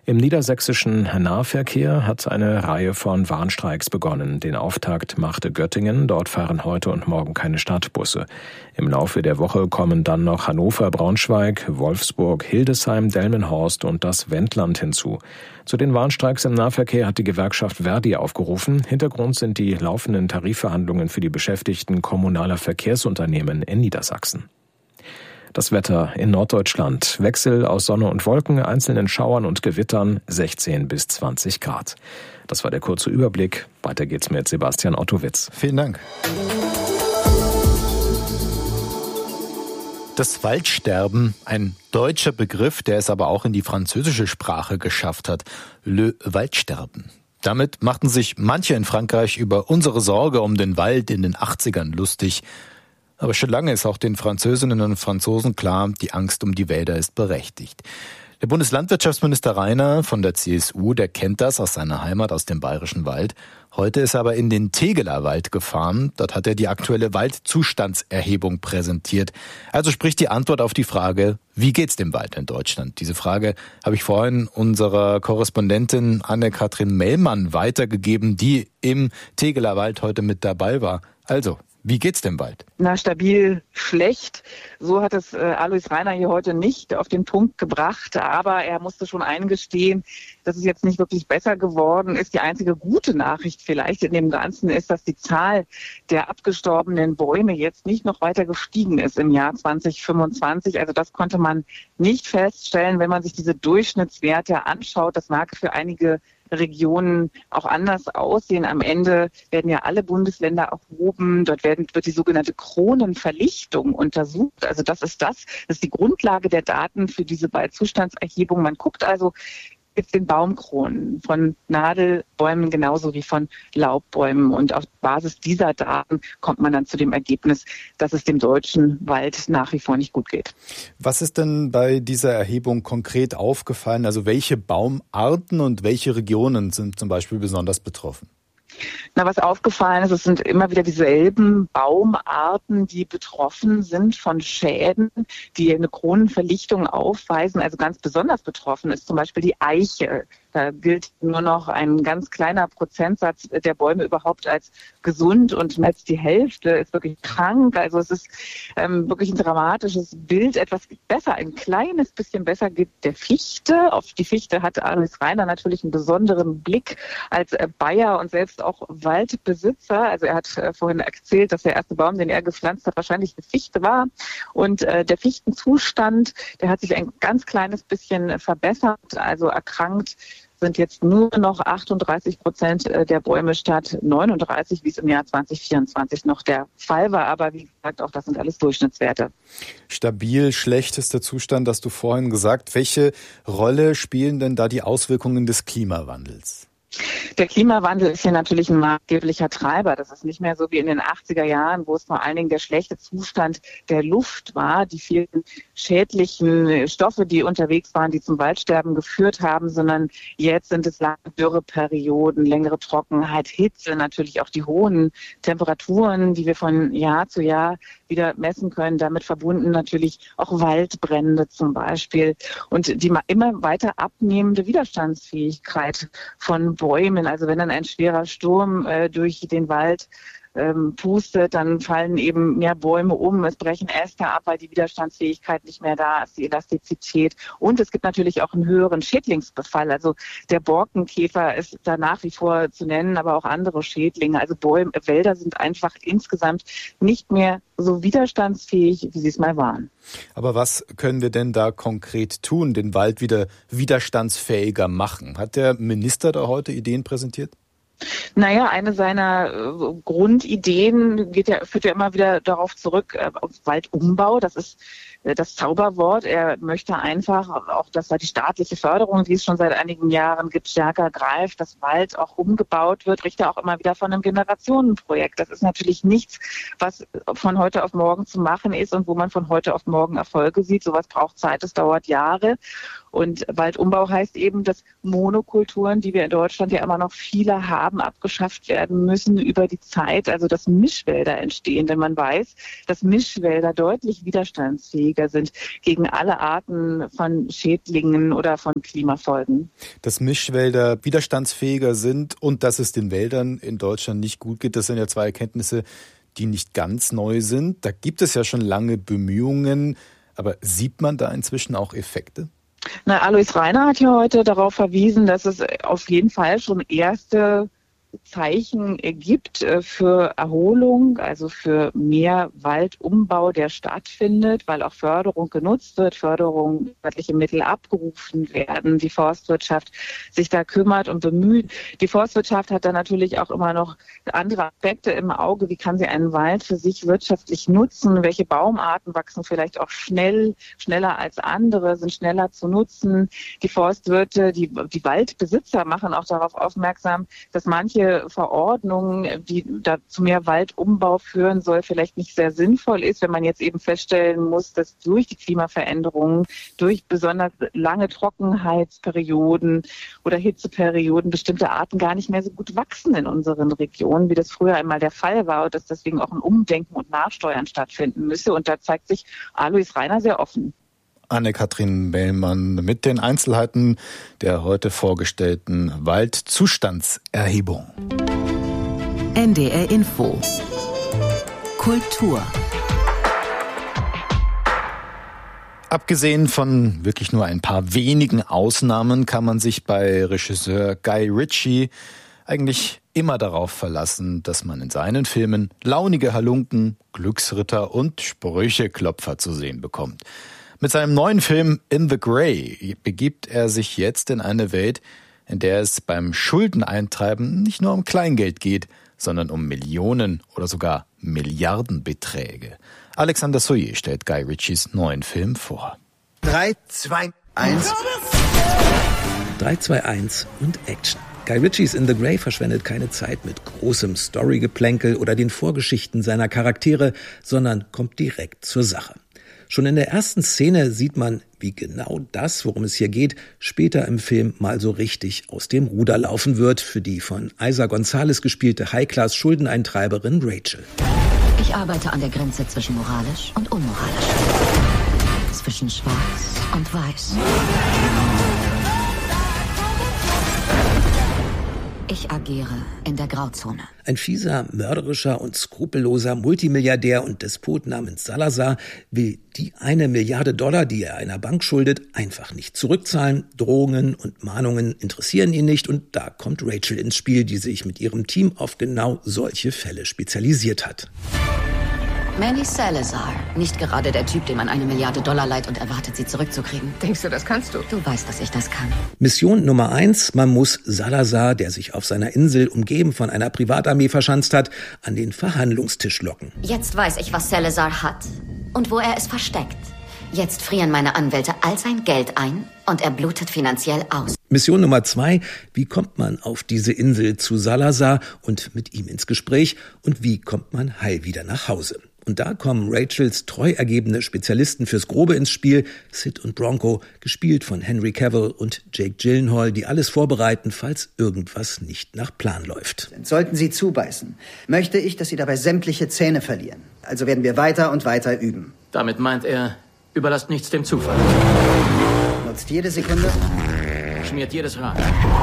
Im niedersächsischen Nahverkehr hat eine Reihe von Warnstreiks begonnen. Den Auftakt machte Göttingen. Dort fahren heute und morgen keine Stadtbusse. Im Laufe der Woche kommen dann noch Hannover, Braunschweig, Wolfsburg, Hildesheim, Delmenhorst und das Wendland hinzu. Zu den Warnstreiks im Nahverkehr hat die Gewerkschaft Verdi aufgerufen. Hintergrund sind die laufenden Tarifverhandlungen für die Beschäftigten kommunaler Verkehrsunternehmen in Niedersachsen. Das Wetter in Norddeutschland. Wechsel aus Sonne und Wolken, einzelnen Schauern und Gewittern, 16 bis 20 Grad. Das war der kurze Überblick. Weiter geht's mit Sebastian Ottowitz. Vielen Dank. Das Waldsterben, ein deutscher Begriff, der es aber auch in die französische Sprache geschafft hat. Le Waldsterben. Damit machten sich manche in Frankreich über unsere Sorge um den Wald in den 80ern lustig. Aber schon lange ist auch den Französinnen und Franzosen klar, die Angst um die Wälder ist berechtigt. Der Bundeslandwirtschaftsminister Rainer von der CSU, der kennt das aus seiner Heimat, aus dem Bayerischen Wald. Heute ist er aber in den Tegeler Wald gefahren. Dort hat er die aktuelle Waldzustandserhebung präsentiert. Also sprich die Antwort auf die Frage, wie geht's dem Wald in Deutschland? Diese Frage habe ich vorhin unserer Korrespondentin Anne-Kathrin Mellmann weitergegeben, die im Tegeler Wald heute mit dabei war. Also, wie geht's dem Wald? Na, stabil schlecht. So hat es Alois Rainer hier heute nicht auf den Punkt gebracht. Aber er musste schon eingestehen, dass es jetzt nicht wirklich besser geworden ist. Die einzige gute Nachricht vielleicht in dem Ganzen ist, dass die Zahl der abgestorbenen Bäume jetzt nicht noch weiter gestiegen ist im Jahr 2025. Also das konnte man nicht feststellen, wenn man sich diese Durchschnittswerte anschaut. Das mag für einige Regionen auch anders aussehen. Am Ende werden ja alle Bundesländer erhoben. Dort wird die sogenannte Kronenverlichtung untersucht. Also das ist die Grundlage der Daten für diese Waldzustandserhebung. Man guckt also jetzt den Baumkronen von Nadelbäumen genauso wie von Laubbäumen. Und auf Basis dieser Daten kommt man dann zu dem Ergebnis, dass es dem deutschen Wald nach wie vor nicht gut geht. Was ist denn bei dieser Erhebung konkret aufgefallen? Also welche Baumarten und welche Regionen sind zum Beispiel besonders betroffen? Na, was aufgefallen ist, es sind immer wieder dieselben Baumarten, die betroffen sind von Schäden, die eine Kronenverlichtung aufweisen. Also ganz besonders betroffen ist zum Beispiel die Eiche. Da gilt nur noch ein ganz kleiner Prozentsatz der Bäume überhaupt als gesund und mehr als die Hälfte ist wirklich krank. Also es ist wirklich ein dramatisches Bild. Etwas besser, ein kleines bisschen besser geht der Fichte. Auf die Fichte hat Alois Rainer natürlich einen besonderen Blick als Bayer und selbst auch Waldbesitzer. Also er hat vorhin erzählt, dass der erste Baum, den er gepflanzt hat, wahrscheinlich eine Fichte war. Und der Fichtenzustand, der hat sich ein ganz kleines bisschen verbessert, also erkrankt sind jetzt nur noch 38% der Bäume statt 39, wie es im Jahr 2024 noch der Fall war. Aber wie gesagt, auch das sind alles Durchschnittswerte. Stabil, schlecht ist der Zustand, hast du vorhin gesagt. Welche Rolle spielen denn da die Auswirkungen des Klimawandels? Der Klimawandel ist hier natürlich ein maßgeblicher Treiber. Das ist nicht mehr so wie in den 80er Jahren, wo es vor allen Dingen der schlechte Zustand der Luft war, die vielen schädlichen Stoffe, die unterwegs waren, die zum Waldsterben geführt haben, sondern jetzt sind es lange Dürreperioden, längere Trockenheit, Hitze, natürlich auch die hohen Temperaturen, die wir von Jahr zu Jahr wieder messen können. Damit verbunden natürlich auch Waldbrände zum Beispiel und die immer weiter abnehmende Widerstandsfähigkeit von Bäumen. Also wenn dann ein schwerer Sturm durch den Wald pustet, dann fallen eben mehr Bäume um, es brechen Äste ab, weil die Widerstandsfähigkeit nicht mehr da ist, die Elastizität. Und es gibt natürlich auch einen höheren Schädlingsbefall. Also der Borkenkäfer ist da nach wie vor zu nennen, aber auch andere Schädlinge. Also Wälder sind einfach insgesamt nicht mehr so widerstandsfähig, wie sie es mal waren. Aber was können wir denn da konkret tun, den Wald wieder widerstandsfähiger machen? Hat der Minister da heute Ideen präsentiert? Naja, eine seiner Grundideen führt ja immer wieder darauf zurück, auf Waldumbau. Das ist das Zauberwort. Er möchte einfach auch, dass da die staatliche Förderung, die es schon seit einigen Jahren gibt, stärker greift, dass Wald auch umgebaut wird, spricht er auch immer wieder von einem Generationenprojekt. Das ist natürlich nichts, was von heute auf morgen zu machen ist und wo man von heute auf morgen Erfolge sieht. Sowas braucht Zeit, das dauert Jahre. Und Waldumbau heißt eben, dass Monokulturen, die wir in Deutschland ja immer noch viele haben, abgeschafft werden müssen über die Zeit. Also dass Mischwälder entstehen, denn man weiß, dass Mischwälder deutlich widerstandsfähiger widerstandsfähiger sind gegen alle Arten von Schädlingen oder von Klimafolgen. Dass Mischwälder widerstandsfähiger sind und dass es den Wäldern in Deutschland nicht gut geht, das sind ja zwei Erkenntnisse, die nicht ganz neu sind. Da gibt es ja schon lange Bemühungen, aber sieht man da inzwischen auch Effekte? Alois Rainer hat ja heute darauf verwiesen, dass es auf jeden Fall schon erste Zeichen gibt für Erholung, also für mehr Waldumbau, der stattfindet, weil auch Förderung genutzt wird, staatliche Mittel abgerufen werden, die Forstwirtschaft sich da kümmert und bemüht. Die Forstwirtschaft hat da natürlich auch immer noch andere Aspekte im Auge. Wie kann sie einen Wald für sich wirtschaftlich nutzen? Welche Baumarten wachsen vielleicht auch schneller als andere, sind schneller zu nutzen? Die Forstwirte, die Waldbesitzer machen auch darauf aufmerksam, dass manche Verordnungen, die da zu mehr Waldumbau führen soll, vielleicht nicht sehr sinnvoll ist, wenn man jetzt eben feststellen muss, dass durch die Klimaveränderungen, durch besonders lange Trockenheitsperioden oder Hitzeperioden bestimmte Arten gar nicht mehr so gut wachsen in unseren Regionen, wie das früher einmal der Fall war und dass deswegen auch ein Umdenken und Nachsteuern stattfinden müsse. Und da zeigt sich Alois Rainer sehr offen. Anne-Kathrin Bellmann mit den Einzelheiten der heute vorgestellten Waldzustandserhebung. NDR Info. Kultur. Abgesehen von wirklich nur ein paar wenigen Ausnahmen kann man sich bei Regisseur Guy Ritchie eigentlich immer darauf verlassen, dass man in seinen Filmen launige Halunken, Glücksritter und Sprücheklopfer zu sehen bekommt. Mit seinem neuen Film In the Grey begibt er sich jetzt in eine Welt, in der es beim Schuldeneintreiben nicht nur um Kleingeld geht, sondern um Millionen oder sogar Milliardenbeträge. Alexander Soyer stellt Guy Ritchies neuen Film vor. 3, 2, 1. 3, 2, 1 und Action. Guy Ritchies In the Grey verschwendet keine Zeit mit großem Storygeplänkel oder den Vorgeschichten seiner Charaktere, sondern kommt direkt zur Sache. Schon in der ersten Szene sieht man, wie genau das, worum es hier geht, später im Film mal so richtig aus dem Ruder laufen wird für die von Eiza González gespielte High-Class-Schuldeneintreiberin Rachel. Ich arbeite an der Grenze zwischen moralisch und unmoralisch. Zwischen schwarz und weiß. Ich agiere in der Grauzone. Ein fieser, mörderischer und skrupelloser Multimilliardär und Despot namens Salazar will die $1 Milliarde, die er einer Bank schuldet, einfach nicht zurückzahlen. Drohungen und Mahnungen interessieren ihn nicht und da kommt Rachel ins Spiel, die sich mit ihrem Team auf genau solche Fälle spezialisiert hat. Manny Salazar. Nicht gerade der Typ, dem man $1 Milliarde leiht und erwartet, sie zurückzukriegen. Denkst du, das kannst du? Du weißt, dass ich das kann. Mission Nummer 1. Man muss Salazar, der sich auf seiner Insel umgeben von einer Privatarmee verschanzt hat, an den Verhandlungstisch locken. Jetzt weiß ich, was Salazar hat und wo er es versteckt. Jetzt frieren meine Anwälte all sein Geld ein und er blutet finanziell aus. Mission Nummer 2. Wie kommt man auf diese Insel zu Salazar und mit ihm ins Gespräch? Und wie kommt man heil wieder nach Hause? Und da kommen Rachels treu ergebene Spezialisten fürs Grobe ins Spiel, Sid und Bronco, gespielt von Henry Cavill und Jake Gyllenhaal, die alles vorbereiten, falls irgendwas nicht nach Plan läuft. Sollten Sie zubeißen, möchte ich, dass Sie dabei sämtliche Zähne verlieren. Also werden wir weiter und weiter üben. Damit meint er, überlasst nichts dem Zufall. Nutzt jede Sekunde. Schmiert jedes Rad.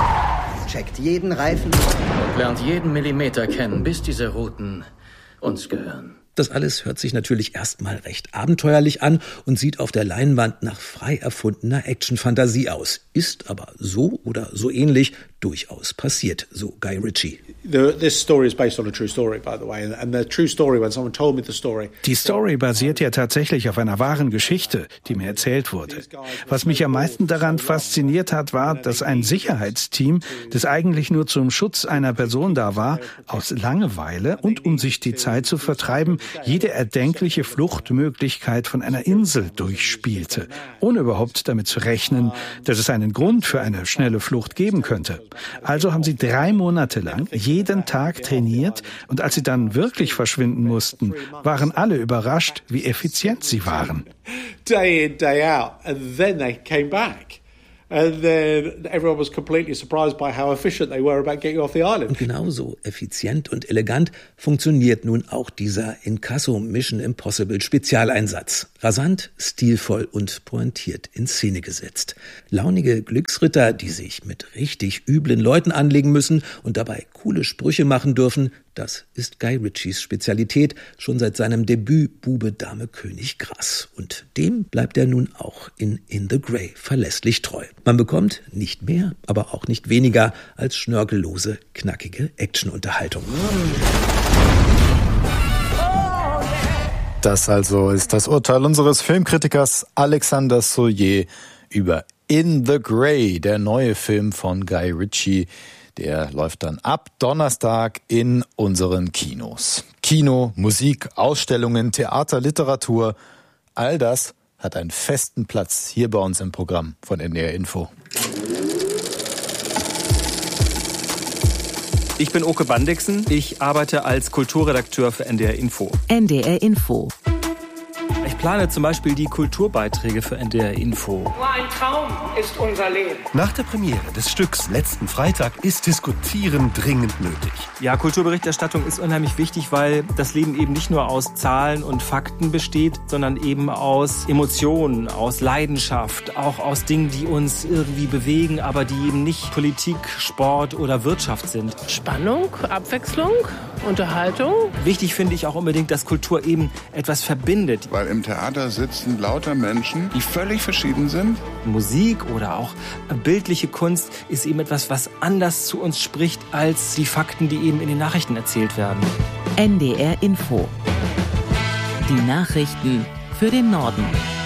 Checkt jeden Reifen. Und lernt jeden Millimeter kennen, bis diese Routen uns gehören. Das alles hört sich natürlich erstmal recht abenteuerlich an und sieht auf der Leinwand nach frei erfundener Action-Fantasie aus. Ist aber so oder so ähnlich durchaus passiert, so Guy Ritchie. This story is based on a true story, by the way. And the true story, when someone told me the story. Die Story basiert ja tatsächlich auf einer wahren Geschichte, die mir erzählt wurde. Was mich am meisten daran fasziniert hat, war, dass ein Sicherheitsteam, das eigentlich nur zum Schutz einer Person da war, aus Langeweile und um sich die Zeit zu vertreiben, jede erdenkliche Fluchtmöglichkeit von einer Insel durchspielte, ohne überhaupt damit zu rechnen, dass es einen Grund für eine schnelle Flucht geben könnte. Also haben sie 3 Monate lang jeden Tag trainiert und als sie dann wirklich verschwinden mussten, waren alle überrascht, wie effizient sie waren. Day in, day out, and then they came back. And then everyone was completely surprised by how efficient they were about getting off the island. Und genauso effizient und elegant funktioniert nun auch dieser Inkasso Mission Impossible Spezialeinsatz. Rasant, stilvoll und pointiert in Szene gesetzt. Launige Glücksritter, die sich mit richtig üblen Leuten anlegen müssen und dabei coole Sprüche machen dürfen, das ist Guy Ritchies Spezialität, schon seit seinem Debüt Bube, Dame, König, Gras. Und dem bleibt er nun auch in the Grey verlässlich treu. Man bekommt nicht mehr, aber auch nicht weniger als schnörkellose, knackige Actionunterhaltung. Das also ist das Urteil unseres Filmkritikers Alexander Soyer über In the Grey, der neue Film von Guy Ritchie. Der läuft dann ab Donnerstag in unseren Kinos. Kino, Musik, Ausstellungen, Theater, Literatur, all das hat einen festen Platz hier bei uns im Programm von NDR Info. Ich bin Oke Bandixen. Ich arbeite als Kulturredakteur für NDR Info. NDR Info. Ich plane zum Beispiel die Kulturbeiträge für NDR Info. Nur ein Traum ist unser Leben. Nach der Premiere des Stücks letzten Freitag ist Diskutieren dringend nötig. Ja, Kulturberichterstattung ist unheimlich wichtig, weil das Leben eben nicht nur aus Zahlen und Fakten besteht, sondern eben aus Emotionen, aus Leidenschaft, auch aus Dingen, die uns irgendwie bewegen, aber die eben nicht Politik, Sport oder Wirtschaft sind. Spannung, Abwechslung, Unterhaltung. Wichtig finde ich auch unbedingt, dass Kultur eben etwas verbindet. Weil im Theater sitzen lauter Menschen, die völlig verschieden sind. Musik oder auch bildliche Kunst ist eben etwas, was anders zu uns spricht als die Fakten, die eben in den Nachrichten erzählt werden. NDR Info. Die Nachrichten für den Norden.